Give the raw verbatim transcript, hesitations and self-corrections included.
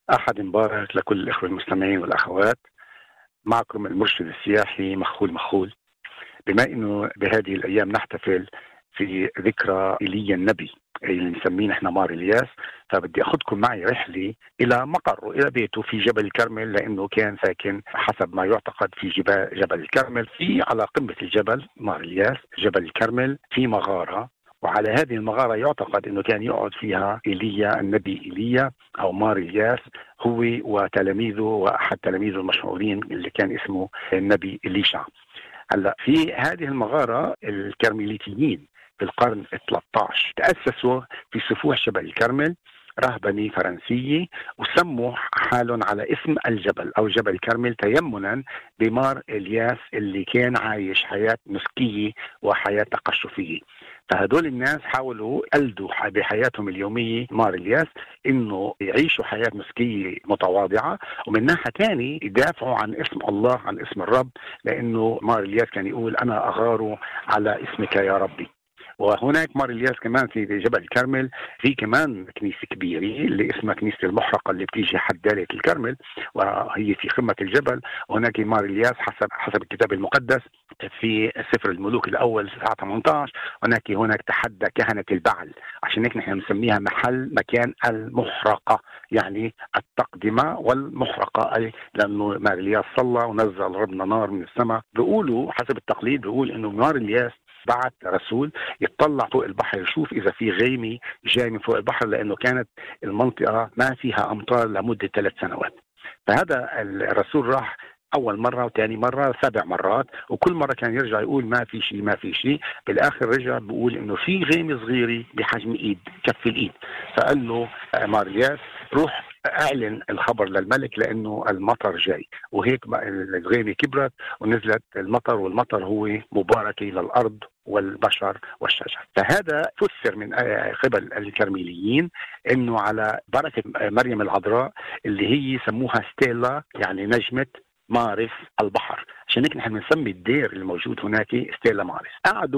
أحد مبارك لكل الإخوة المستمعين والأخوات. معكم المرشد السياحي مخول مخول. بما أنه بهذه الأيام نحتفل في ذكرى إيليا النبي اللي نسميه نحن مار الياس، فبدي أخذكم معي رحلة إلى مقره، إلى بيته في جبل الكرمل، لأنه كان ساكن حسب ما يعتقد في جبال جبل الكرمل. في على قمة الجبل مار الياس جبل الكرمل في مغارة، وعلى هذه المغارة يعتقد أنه كان يقعد فيها إيليا النبي إيليا أو مار الياس، هو وتلاميذه وأحد تلاميذه المشهورين اللي كان اسمه النبي إليشع. هلا في هذه المغارة الكرمليتيين في القرن الثالث عشر تأسسوا في سفوح جبل الكرمل رهبنة فرنسية، وسموا حالهم على اسم الجبل أو جبل الكرمل تيمنا بمار إلياس اللي كان عايش حياة نسكية وحياة تقشفية. فهدول الناس حاولوا يقلدوا بحياتهم اليومية مار إلياس، إنه يعيشوا حياة نسكية متواضعة، ومن ناحية ثانية يدافعوا عن اسم الله، عن اسم الرب، لأنه مار إلياس كان يقول أنا أغار على اسمك يا ربي. وهناك مار الياس كمان في جبل الكرمل في كمان كنيسة كبيرة اللي اسمها كنيسة المحرقة اللي بتيجي حد دالة الكرمل، وهي في قمة الجبل. وهناك مار الياس حسب حسب الكتاب المقدس في سفر الملوك الأول ساعة ثمانية عشر، هناك هناك تحدى كهنة البعل، عشان هيك نحن بنسميها محل مكان المحرقة، يعني التقدمة والمحرقة، أي لأنه مار الياس صلى ونزل ربنا نار من السماء. بيقولوا حسب التقليد بيقول إنه مار الياس بعت رسول يطلع فوق البحر يشوف إذا في غيمة جاي من فوق البحر، لأنه كانت المنطقة ما فيها أمطار لمدة ثلاث سنوات. فهذا الرسول راح أول مرة وثاني مرة سبع مرات، وكل مرة كان يرجع يقول ما في شيء ما في شيء. بالآخر رجع بيقول إنه في غيمة صغيرة بحجم إيد، كف الإيد. فقال له مار الياس روح اعلن الخبر للملك لانه المطر جاي. وهيك الغيمه كبرت ونزلت المطر، والمطر هو مباركه للارض والبشر والشجر. فهذا فسر من قبل الكرميليين انه على بركه مريم العذراء اللي هي سموها ستيلا، يعني نجمه مارس البحر. عشان هيك نحن بنسمي الدير الموجود هناك ستيلا مارس. قعدوا